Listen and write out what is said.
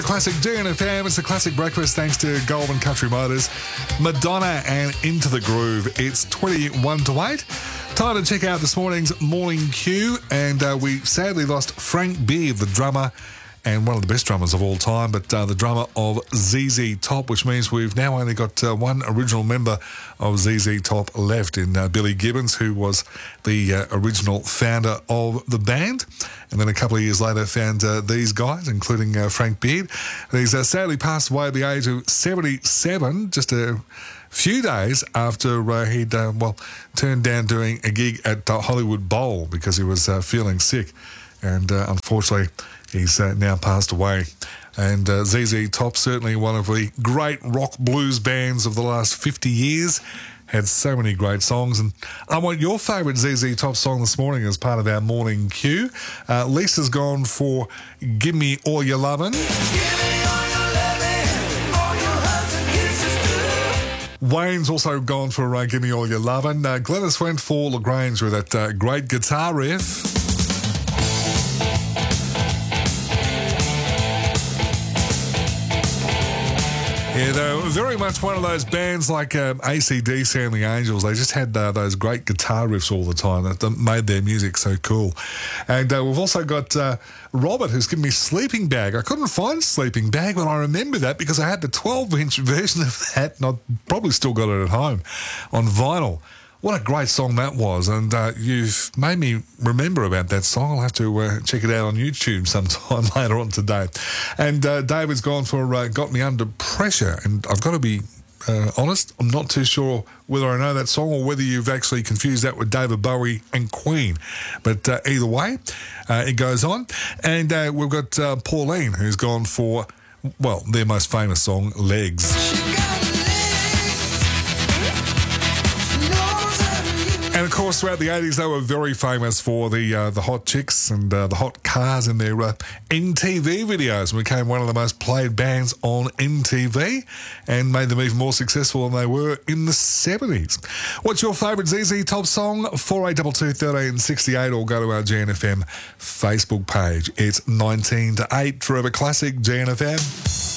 Classic DNFM, it's a classic breakfast thanks to Goldman Country Motors. Madonna and Into the Groove. It's 21 to 8. Time to check out this morning's Morning Queue, and we sadly lost Frank Beard, the drummer, and one of the best drummers of all time, but the drummer of ZZ Top, which means we've now only got one original member of ZZ Top left in Billy Gibbons, who was the original founder of the band, and then a couple of years later found these guys, including Frank Beard. And he's sadly passed away at the age of 77, just a few days after he'd turned down doing a gig at Hollywood Bowl because he was feeling sick, and unfortunately he's now passed away. And ZZ Top, certainly one of the great rock blues bands of the last 50 years, had so many great songs. And I want your favourite ZZ Top song this morning as part of our Morning Queue. Lisa's gone for Give Me All Your Lovin'. Wayne's also gone for Give Me All Your Lovin'. Glennis went for LaGrange with that great guitar riff. Yeah, they were very much one of those bands like AC/DC and the Angels. They just had those great guitar riffs all the time that made their music so cool. And we've also got Robert, who's given me Sleeping Bag. I couldn't find Sleeping Bag, but I remember that because I had the 12-inch version of that, and I've probably still got it at home on vinyl. What a great song that was, and you've made me remember about that song. I'll have to check it out on YouTube sometime later on today. And David's gone for Got Me Under Pressure, and I've got to be honest, I'm not too sure whether I know that song or whether you've actually confused that with David Bowie and Queen. But either way, it goes on. And we've got Pauline, who's gone for, well, their most famous song, Legs. And, of course, throughout the 80s, they were very famous for the hot chicks and the hot cars in their NTV videos, and became one of the most played bands on NTV and made them even more successful than they were in the 70s. What's your favourite ZZ Top song? 4822 1368, or go to our GNFM Facebook page. It's 19 to 8, Forever Classic GNFM.